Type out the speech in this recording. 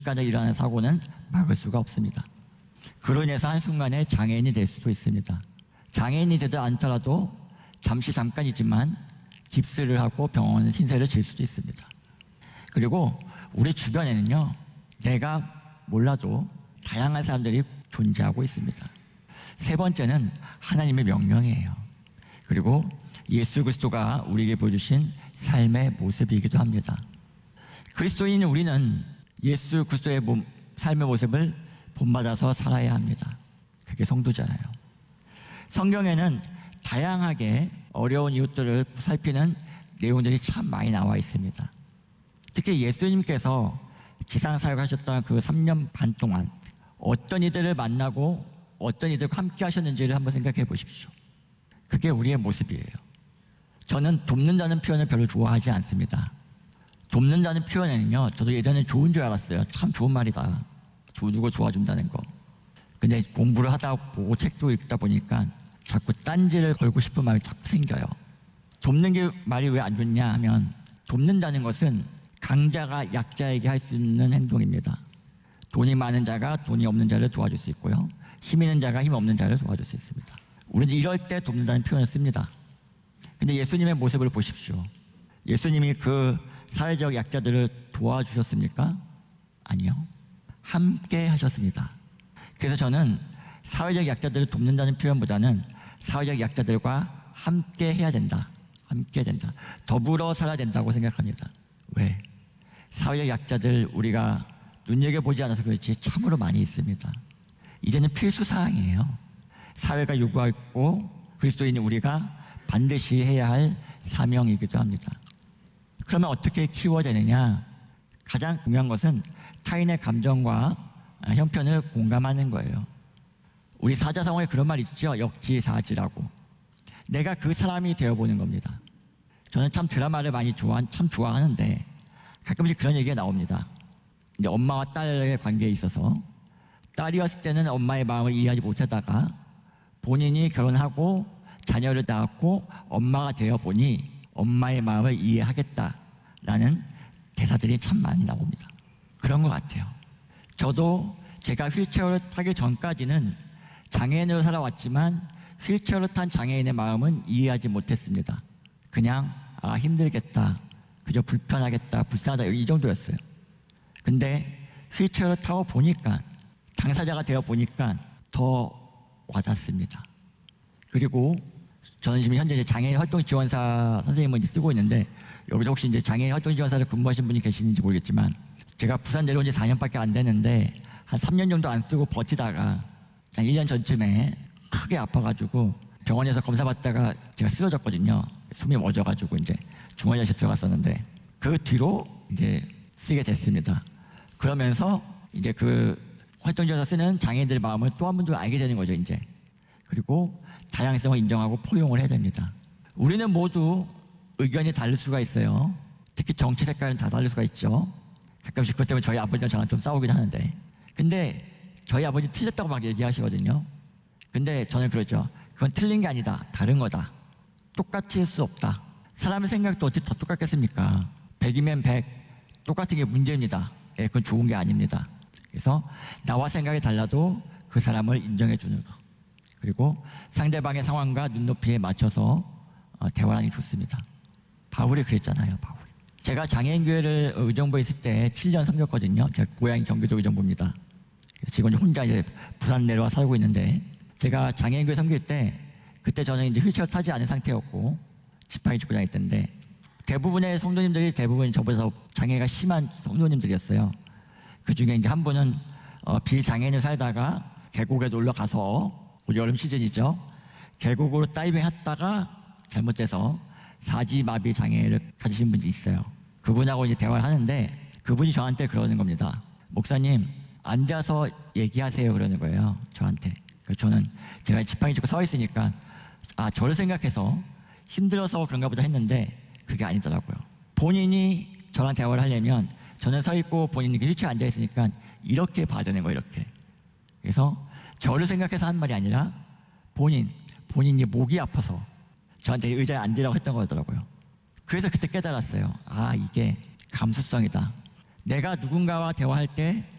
순간에 일어나는 사고는 막을 수가 없습니다. 그로 인해서 한순간에 장애인이 될 수도 있습니다. 장애인이 되지 않더라도 잠깐이지만 깁스를 하고 병원 신세를 질 수도 있습니다. 그리고 우리 주변에는요, 내가 몰라도 다양한 사람들이 존재하고 있습니다. 세 번째는 하나님의 명령이에요. 그리고 예수 그리스도가 우리에게 보여주신 삶의 모습이기도 합니다. 그리스도인 우리는 예수 그리스도의 삶의 모습을 본받아서 살아야 합니다. 그게 성도잖아요. 성경에는 다양하게 어려운 이웃들을 살피는 내용들이 참 많이 나와 있습니다. 특히 예수님께서 지상사역하셨던 그 3년 반 동안 어떤 이들을 만나고 어떤 이들과 함께 하셨는지를 한번 생각해 보십시오. 그게 우리의 모습이에요. 저는 돕는다는 표현을 별로 좋아하지 않습니다. 돕는다는 표현에는요, 저도 예전에 좋은 줄 알았어요. 참 좋은 말이다. 누구 도와준다는 거. 근데 공부를 하다 보고 책도 읽다 보니까 자꾸 딴지를 걸고 싶은 마음이 자꾸 생겨요. 돕는 게 말이 왜 안 좋냐 하면, 돕는다는 것은 강자가 약자에게 할 수 있는 행동입니다. 돈이 많은 자가 돈이 없는 자를 도와줄 수 있고요, 힘 있는 자가 힘 없는 자를 도와줄 수 있습니다. 우리는 이럴 때 돕는다는 표현을 씁니다. 근데 예수님의 모습을 보십시오. 예수님이 그 사회적 약자들을 도와주셨습니까? 아니요. 함께 하셨습니다. 그래서 저는 사회적 약자들을 돕는다는 표현보다는 사회적 약자들과 함께 해야 된다. 함께 된다. 더불어 살아야 된다고 생각합니다. 왜? 사회적 약자들 우리가 눈여겨보지 않아서 그렇지 참으로 많이 있습니다. 이제는 필수사항이에요. 사회가 요구하고 그리스도인 우리가 반드시 해야 할 사명이기도 합니다. 그러면 어떻게 키워지느냐? 가장 중요한 것은 타인의 감정과 형편을 공감하는 거예요. 우리 사자성어에 그런 말 있죠. 역지사지라고. 내가 그 사람이 되어보는 겁니다. 저는 참 드라마를 참 좋아하는데 가끔씩 그런 얘기가 나옵니다. 이제 엄마와 딸의 관계에 있어서 딸이었을 때는 엄마의 마음을 이해하지 못하다가 본인이 결혼하고 자녀를 낳았고 엄마가 되어보니 엄마의 마음을 이해하겠다라는 대사들이 참 많이 나옵니다. 그런 것 같아요. 저도 제가 휠체어를 타기 전까지는 장애인으로 살아왔지만 휠체어를 탄 장애인의 마음은 이해하지 못했습니다. 그냥 힘들겠다, 그저 불편하겠다, 불쌍하다 이 정도였어요. 근데 휠체어를 타고 보니까, 당사자가 되어 보니까 더 와닿습니다. 그리고 저는 지금 현재 장애인 활동 지원사 선생님을 쓰고 있는데, 여기도 혹시 이제 장애인 활동 지원사를 근무하신 분이 계시는지 모르겠지만, 제가 부산 내려온 지 4년밖에 안 됐는데 한 3년 정도 안 쓰고 버티다가 한 1년 전쯤에 크게 아파가지고 병원에서 검사 받다가 제가 쓰러졌거든요. 숨이 멎어가지고 이제 중환자실 들어갔었는데, 그 뒤로 이제 쓰게 됐습니다. 그러면서 이제 그 활동지원사 쓰는 장애인들의 마음을 또 한 번 더 알게 되는 거죠, 이제. 그리고 다양성을 인정하고 포용을 해야 됩니다. 우리는 모두 의견이 다를 수가 있어요. 특히 정치 색깔은 다 다를 수가 있죠. 가끔씩 그것 때문에 저희 아버지랑 저랑 좀 싸우기도 하는데, 근데 저희 아버지 틀렸다고 막 얘기하시거든요. 근데 저는 그러죠. 그건 틀린 게 아니다. 다른 거다. 똑같이 할 수 없다. 사람의 생각도 어떻게 다 똑같겠습니까? 100이면 100. 똑같은 게 문제입니다. 예, 그건 좋은 게 아닙니다. 그래서 나와 생각이 달라도 그 사람을 인정해 주는 것. 그리고 상대방의 상황과 눈높이에 맞춰서 대화하는 게 좋습니다. 바울이 그랬잖아요, 바울. 제가 장애인교회를 의정부에 있을 때 7년 섬겼거든요. 제가 고향이 경기도 의정부입니다. 지금 혼자 이제 부산 내려와 살고 있는데, 제가 장애인교회 섬길 때, 그때 저는 이제 휠체어 타지 않은 상태였고, 지팡이 짚고 다녔던데, 대부분의 성도님들이 대부분 저보다 장애가 심한 성도님들이었어요. 그 중에 이제 한 분은, 비장애인을 살다가 계곡에 놀러 가서, 여름 시즌이죠. 계곡으로 다이빙 했다가 잘못돼서 사지마비 장애를 가지신 분이 있어요. 그분하고 이제 대화를 하는데, 그분이 저한테 그러는 겁니다. 목사님, 앉아서 얘기하세요. 그러는 거예요, 저한테. 저는 제가 지팡이 짚고 서 있으니까, 저를 생각해서 힘들어서 그런가 보다 했는데, 그게 아니더라고요. 본인이 저랑 대화를 하려면, 저는 서 있고 본인이 휠체어에 앉아 있으니까, 이렇게 봐야 되는 거예요, 이렇게. 그래서 저를 생각해서 한 말이 아니라, 본인이 목이 아파서 저한테 의자에 앉으라고 했던 거더라고요. 그래서 그때 깨달았어요. 이게 감수성이다. 내가 누군가와 대화할 때